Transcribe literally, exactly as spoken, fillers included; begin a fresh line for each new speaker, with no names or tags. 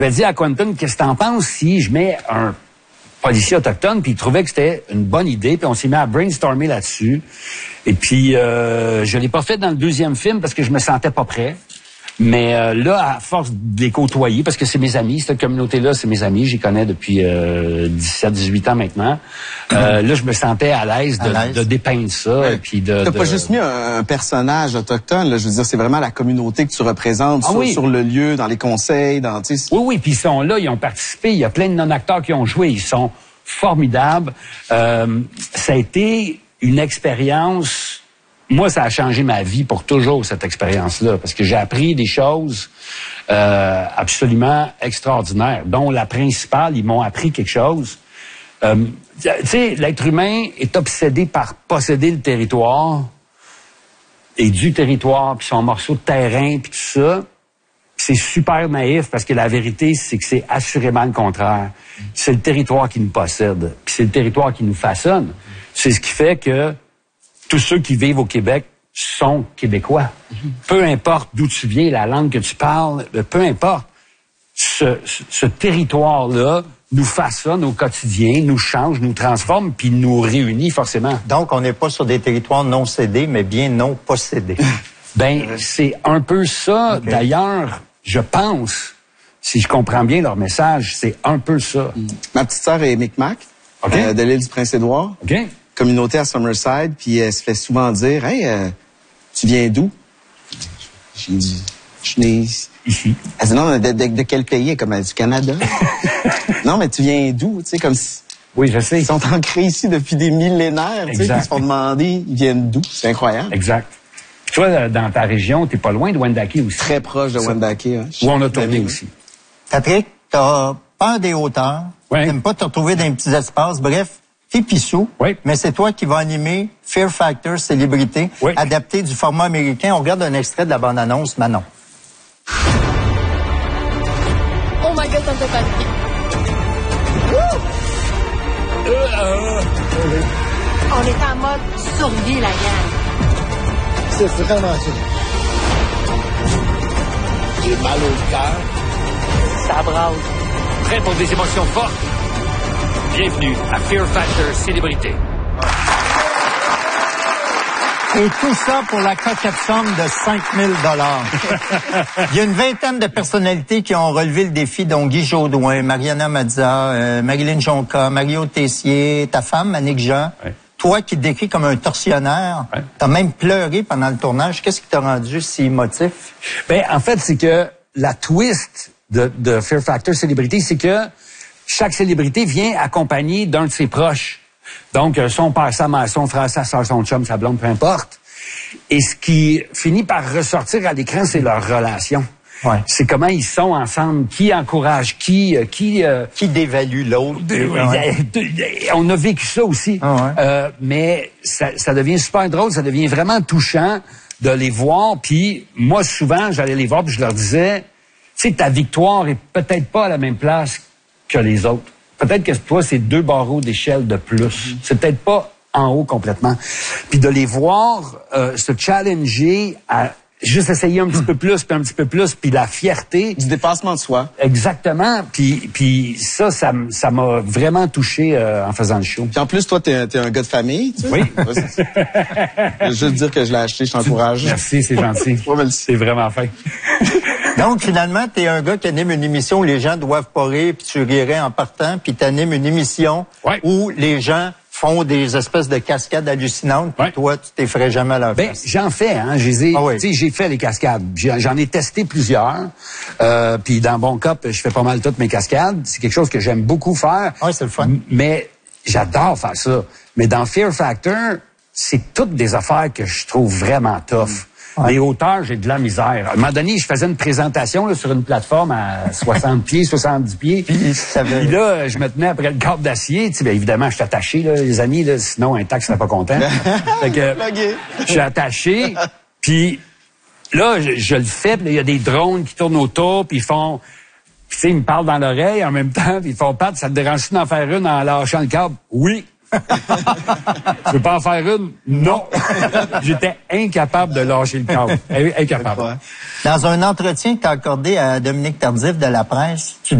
J'avais dit à Quentin, qu'est-ce que t'en penses si je mets un policier autochtone, puis il trouvait que c'était une bonne idée, puis on s'est mis à brainstormer là-dessus. Et puis, euh, je l'ai pas fait dans le deuxième film parce que je me sentais pas prêt. Mais euh, là, à force de les côtoyer, parce que c'est mes amis, cette communauté-là, c'est mes amis, j'y connais depuis euh, dix-sept, dix-huit ans maintenant. Euh, là, je me sentais à l'aise de, de dépeindre ça.
Ouais.
Et puis de,
T'as
de...
pas juste mis un, un personnage autochtone, là, je veux dire, c'est vraiment la communauté que tu représentes
ah,
sur,
oui.
sur le lieu, dans les conseils, dans... Tu sais,
oui, oui, puis ils sont là, ils ont participé, il y a plein de non-acteurs qui ont joué, ils sont formidables. Euh, ça a été une expérience... Moi, ça a changé ma vie pour toujours, cette expérience-là, parce que j'ai appris des choses euh, absolument extraordinaires, dont la principale, ils m'ont appris quelque chose. Euh, tu sais, l'être humain est obsédé par posséder le territoire, et du territoire, puis son morceau de terrain, puis tout ça. C'est super naïf, parce que la vérité, c'est que c'est assurément le contraire. C'est le territoire qui nous possède, puis c'est le territoire qui nous façonne. C'est ce qui fait que tous ceux qui vivent au Québec sont Québécois. Mm-hmm. Peu importe d'où tu viens, la langue que tu parles, peu importe. Ce, ce, ce territoire-là nous façonne au quotidien, nous change, nous transforme, puis nous réunit forcément.
Donc, on n'est pas sur des territoires non cédés, mais bien non possédés.
Ben, c'est un peu ça. Okay. D'ailleurs, je pense, si je comprends bien leur message, c'est un peu ça. Mm.
Ma petite sœur est Micmac, okay. euh, de l'île du Prince-Édouard.
OK.
Communauté à Summerside, puis elle se fait souvent dire « Hey, euh, tu viens d'où? » J'ai dit « Je suis né
ici. »
Elle dit « Non, de, de, de quel pays? » Comme elle dit « Du Canada. » Non, mais tu viens d'où? Tu sais, comme si...
Oui, je sais.
Ils sont ancrés ici depuis des millénaires, tu sais, ils se font demander, ils viennent d'où? C'est incroyable.
Exact. Tu vois, dans ta région, t'es pas loin de Wendake aussi.
Très proche de Wendake, hein.
Où on a tourné aussi.
Patrick, t'as peur des hauteurs.
Oui.
T'aimes pas te retrouver dans les petits espaces. Bref, t'es pissou.
Oui.
Mais c'est toi qui vas animer Fear Factor Célébrité,
oui.
adapté du format américain. On regarde un extrait de la bande-annonce, Manon.
Oh my God, ça me fait paniquer.
Euh, euh, euh.
On est en mode survie, la gang.
C'est vraiment ça.
J'ai mal au cœur.
Ça brasse.
Prêt pour des émotions fortes? Bienvenue à Fear Factor Célébrité.
Et tout ça pour la coquette somme de cinq mille dollars. Il y a une vingtaine de personnalités qui ont relevé le défi, dont Guy Jodoin, Mariana Mazza, euh, Marilyn Jonca, Mario Tessier, ta femme, Annick Jean. Oui. Toi qui te décris comme un tortionnaire, oui. T'as même pleuré pendant le tournage. Qu'est-ce qui t'a rendu si émotif?
Ben, en fait, c'est que la twist de, de Fear Factor Célébrité, c'est que chaque célébrité vient accompagnée d'un de ses proches. Donc, son père, sa mère, son frère, sa soeur, son chum, sa blonde, peu importe. Et ce qui finit par ressortir à l'écran, c'est leur relation. Ouais. C'est comment ils sont ensemble, qui encourage qui, euh, qui... Euh,
qui dévalue l'autre.
Ouais. On a vécu ça aussi. Ah ouais. euh, mais ça, ça devient super drôle, ça devient vraiment touchant de les voir. Puis moi, souvent, j'allais les voir puis je leur disais, tu sais, ta victoire est peut-être pas à la même place que les autres. Peut-être que toi, c'est deux barreaux d'échelle de plus. Mm-hmm. C'est peut-être pas en haut complètement. Puis de les voir euh, se challenger à juste essayer un petit mm. peu plus, puis un petit peu plus, puis la fierté.
Du dépassement de soi.
Exactement. Puis, puis ça, ça, ça m'a vraiment touché euh, en faisant le show.
Puis en plus, toi, t'es, t'es un gars de famille, tu sais.
Oui.
Je veux juste dire que je l'ai acheté, je t'encourage.
Merci, c'est gentil.
Ouais,
c'est vraiment fin.
Donc, finalement, t'es un gars qui anime une émission où les gens doivent pas rire, puis tu rirais en partant, puis t'animes une émission
ouais.
où les gens font des espèces de cascades hallucinantes, puis ouais. toi, tu t'effraies jamais à leur
ben, face. J'en fais, hein. J'ai, ah oui. j'ai fait les cascades. J'en ai testé plusieurs. Euh, puis dans Bon Cop, je fais pas mal toutes mes cascades. C'est quelque chose que j'aime beaucoup faire.
Oui, c'est le fun.
Mais j'adore faire ça. Mais dans Fear Factor, c'est toutes des affaires que je trouve vraiment tough. Mm. Ouais. Les hauteurs, j'ai de la misère. À un moment donné, je faisais une présentation là, sur une plateforme à soixante pieds, soixante-dix pieds. Puis, ça veut... Puis là, je me tenais après le câble d'acier. Tu sais, bien évidemment, je suis attaché, là, les amis, là, sinon un taxi serait pas content. Fait que je suis attaché. Puis là, je, je le fais. Puis il y a des drones qui tournent autour, puis ils font... Tu sais, ils me parlent dans l'oreille en même temps, puis ils font « Pat, ça te dérange-tu d'en faire une en lâchant le câble? » Oui. Tu veux pas en faire une? Non. J'étais incapable de lâcher le câble. Incapable.
Dans un entretien que tu as accordé à Dominique Tardif de la presse, tu